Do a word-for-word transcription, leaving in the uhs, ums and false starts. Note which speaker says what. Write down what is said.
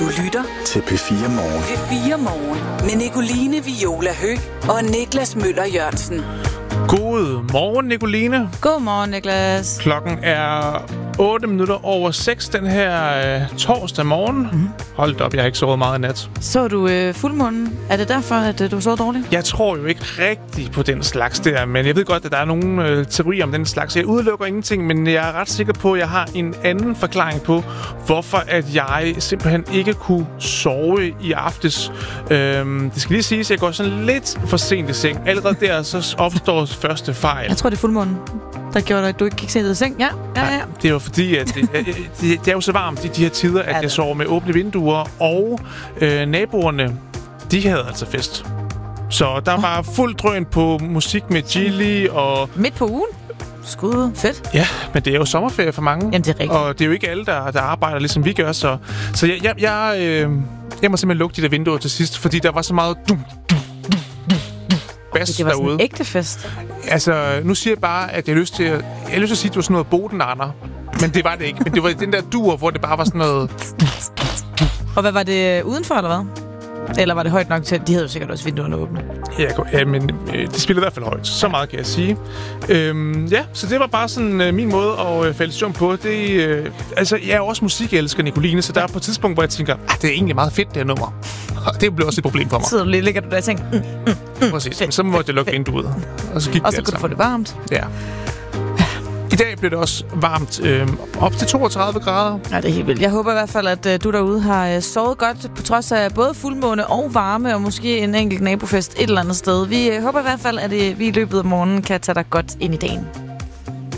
Speaker 1: Du lytter
Speaker 2: til P fire Morgen.
Speaker 1: P fire Morgen med Nicoline Viola Høgh og Niklas Møller Jørgensen.
Speaker 3: God morgen, Nicoline.
Speaker 4: God morgen, Niklas.
Speaker 3: Klokken er otte minutter over seks den her øh, torsdag morgen. Mm-hmm. Hold op, jeg har ikke sovet meget i nat.
Speaker 4: Så du øh, fuldmånen? Er det derfor, at øh, du så dårligt?
Speaker 3: Jeg tror jo ikke rigtig på den slags der, men jeg ved godt, at der er nogle øh, teorier om den slags. Jeg udelukker ingenting, men jeg er ret sikker på, at jeg har en anden forklaring på, hvorfor at jeg simpelthen ikke kunne sove i aftes. Øhm, det skal lige siges, at jeg går sådan lidt for sent i seng. Allerede der så opstår første fejl.
Speaker 4: Jeg tror, det er fuldmånen, der gjorde, at du ikke gik sent i seng. Ja, ja, ja.
Speaker 3: Det er jo fordi, at det, det, det er jo så varmt i de her tider, at jeg sover med åbne vinduer, og øh, naboerne, de havde altså fest. Så der var fuld drøn på musik med Gilly og...
Speaker 4: Midt på ugen? Skud. Fedt.
Speaker 3: Ja, men det er jo sommerferie for mange.
Speaker 4: Jamen, det er rigtigt.
Speaker 3: Og det er jo ikke alle, der, der arbejder, ligesom vi gør. Så, så jeg, jeg, jeg, øh, jeg må simpelthen lukke de der vinduer til sidst, fordi der var så meget... Dum, dum, dum, dum, dum, bas
Speaker 4: det var
Speaker 3: derude.
Speaker 4: sådan en ægte fest.
Speaker 3: Altså, nu siger jeg bare, at jeg har lyst til at, jeg har lyst til at sige, at det var sådan noget Bodenander. Men det var det ikke. Men det var den der dur, hvor det bare var sådan noget...
Speaker 4: Og hvad var det udenfor, eller hvad? Eller var det højt nok til, de havde jo sikkert også vinduerne åbne?
Speaker 3: Ja, ja, men øh, det spillede i hvert fald højt. Så meget kan jeg sige. Øhm, ja, så det var bare sådan øh, min måde at øh, falde søvn på. Det, øh, altså, jeg er jo også musikelsker, Nicoline, så der er på et tidspunkt, hvor jeg tænker, ah, det er egentlig meget fedt, det her nummer. Og det blev også et problem for mig.
Speaker 4: Så ligger du der og tænker, mm, mm, mm,
Speaker 3: præcis.
Speaker 4: Fedt,
Speaker 3: men så måtte jeg lukke
Speaker 4: fedt.
Speaker 3: vinduet. Og så, gik
Speaker 4: og
Speaker 3: det
Speaker 4: så kunne du få det varmt.
Speaker 3: Ja. I dag bliver det også varmt øh, op til toogtredive grader.
Speaker 4: Ja, det er helt vildt. Jeg håber i hvert fald, at uh, du derude har uh, sovet godt, på trods af både fuldmåne og varme, og måske en enkelt nabofest et eller andet sted. Vi uh, håber i hvert fald, at uh, vi i løbet af morgenen kan tage dig godt ind i dagen.